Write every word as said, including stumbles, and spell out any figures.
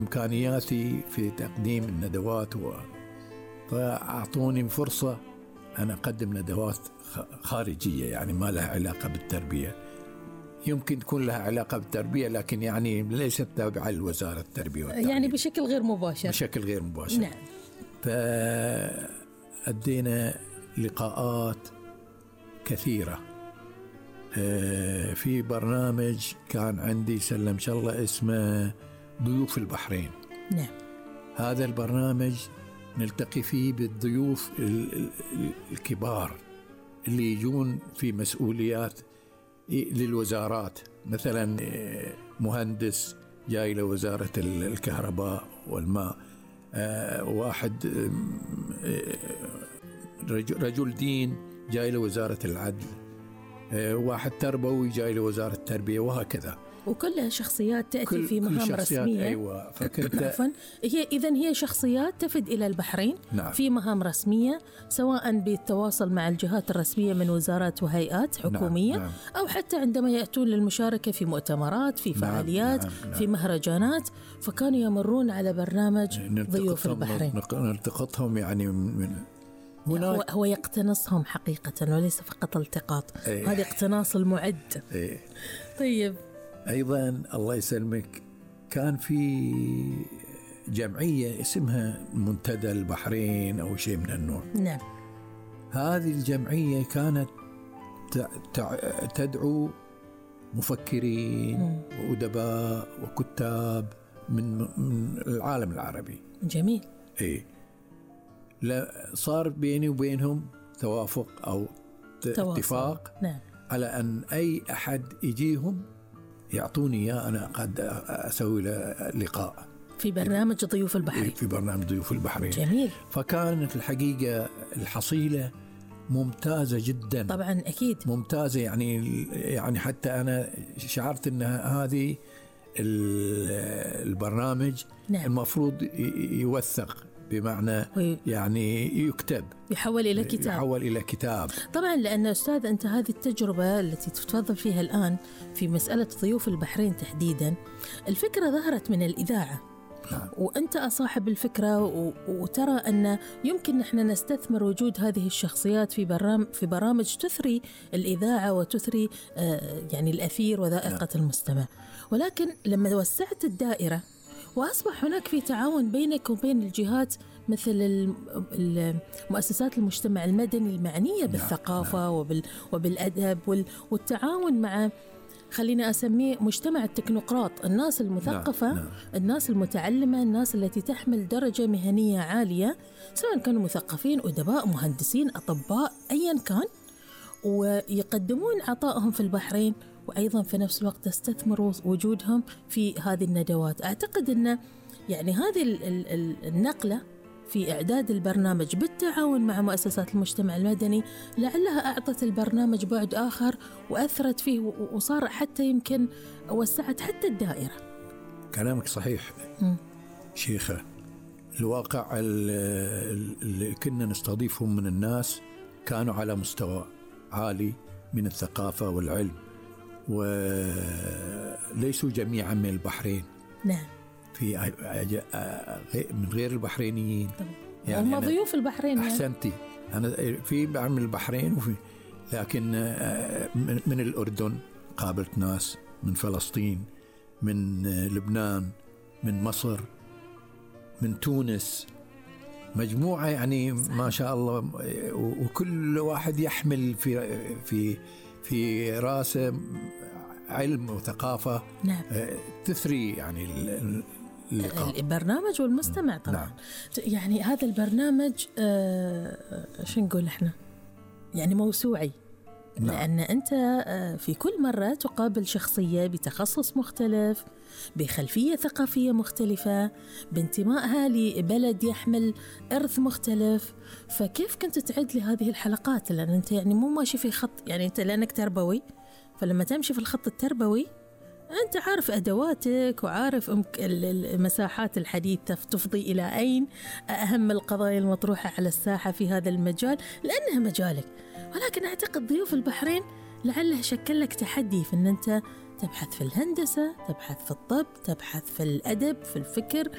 إمكانياتي في تقديم الندوات و... فأعطوني فرصة أن أقدم ندوات خارجية، يعني ما لها علاقة بالتربية، يمكن تكون لها علاقة بالتربية لكن يعني ليست تابعة لوزارة التربية والتعليم، يعني بشكل غير مباشر. بشكل غير مباشر. نعم. فأدينا لقاءات كثيرة. في برنامج كان عندي سلم شالله اسمه ضيوف البحرين. نعم. هذا البرنامج نلتقي فيه بالضيوف الكبار اللي يجون في مسؤوليات للوزارات، مثلا مهندس جاي لوزارة الكهرباء والماء، واحد رجل دين جاي لوزارة العدل، واحد تربوي جاي لوزارة التربية، وهكذا. وكلها شخصيات تأتي كل في مهام رسمية. أيوة. فكنت عفوا هي إذن هي شخصيات تفد إلى البحرين. نعم. في مهام رسمية، سواء بالتواصل مع الجهات الرسمية من وزارات وهيئات حكومية. نعم. نعم. أو حتى عندما يأتون للمشاركة في مؤتمرات، في فعاليات. نعم. نعم. في مهرجانات. فكانوا يمرون على برنامج ضيوف البحرين، نلتقطهم يعني من هو, هو يقتنصهم حقيقة وليس فقط التقاط. ايه. هذا اقتناص المعد. ايه. طيب، أيضا الله يسلمك كان في جمعية اسمها منتدى البحرين أو شيء من النوع. نعم. هذه الجمعية كانت تدعو مفكرين وأدباء وكتاب من من العالم العربي. جميل. إيه. لا صار بيني وبينهم توافق أو تواصل. اتفاق. نعم. على أن أي أحد يجيهم يعطوني إياه، أنا قد أسوي له لقاء في برنامج ضيوف البحرين. في برنامج ضيوف البحرين. جميل. فكانت الحقيقة الحصيلة ممتازة جدا. طبعا أكيد ممتازة، يعني يعني حتى أنا شعرت أن هذه البرنامج. نعم. المفروض يوثق، بمعنى وي... يعني يكتب، يحول إلى كتاب. يحول إلى كتاب. طبعا، لأن أستاذ أنت هذه التجربة التي تتفضل فيها الآن في مسألة ضيوف البحرين تحديدا، الفكرة ظهرت من الإذاعة. نعم. وأنت أصاحب الفكرة و... وترى أن يمكن نحن نستثمر وجود هذه الشخصيات في برام... في برامج تثري الإذاعة وتثري آه يعني الأثير وذائقة. نعم. المستمع. ولكن لما وسعت الدائرة وأصبح هناك في تعاون بينك وبين الجهات مثل المؤسسات المجتمع المدني المعنية بالثقافة. نعم. وبال وبالأدب وال... والتعاون مع، خلينا أسميه مجتمع التكنوقراط، الناس المثقفة. نعم. نعم. الناس المتعلمة، الناس التي تحمل درجة مهنية عالية، سواء كانوا مثقفين، أدباء، مهندسين، أطباء، أيا كان، ويقدمون عطائهم في البحرين، وأيضا في نفس الوقت تستثمروا وجودهم في هذه الندوات. أعتقد أن يعني هذه النقلة في إعداد البرنامج بالتعاون مع مؤسسات المجتمع المدني لعلها أعطت البرنامج بعد آخر وأثرت فيه، وصار حتى يمكن وسعت حتى الدائرة. كلامك صحيح. م. شيخة، الواقع اللي كنا نستضيفهم من الناس كانوا على مستوى عالي من الثقافة والعلم، وليسوا جميعا من البحرين. نعم. في من غير البحرينيين. يعني هم ضيوف البحرين. أحسنتي. أنا في من البحرين وفي، لكن من الأردن قابلت ناس، من فلسطين، من لبنان، من مصر، من تونس، مجموعة يعني. صحيح. ما شاء الله. وكل واحد يحمل في في في راسه علم وثقافة. نعم. تثري يعني اللقاء. البرنامج والمستمع طبعا. نعم. يعني هذا البرنامج آه شو نقول احنا، يعني موسوعي. نعم. لأن أنت في كل مرة تقابل شخصية بتخصص مختلف، بخلفية ثقافية مختلفة، بانتمائها لبلد يحمل إرث مختلف. فكيف كنت تعد لهذه الحلقات؟ لأن أنت يعني مو ماشي في خط، يعني أنت لأنك تربوي، فلما تمشي في الخط التربوي أنت عارف أدواتك وعارف المساحات الحديثة تفضي إلى أين، أهم القضايا المطروحة على الساحة في هذا المجال لأنها مجالك. ولكن أعتقد ضيوف البحرين لعله شكل لك تحدي في أن أنت تبحث في الهندسة، تبحث في الطب، تبحث في الأدب، في الفكر،